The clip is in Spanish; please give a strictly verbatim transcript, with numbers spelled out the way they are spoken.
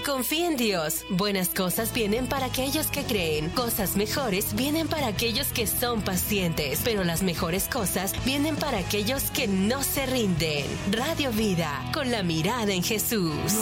Confía en Dios. Buenas cosas vienen para aquellos que creen. Cosas mejores vienen para aquellos que son pacientes. Pero las mejores cosas vienen para aquellos que no se rinden. Radio Vida, con la mirada en Jesús.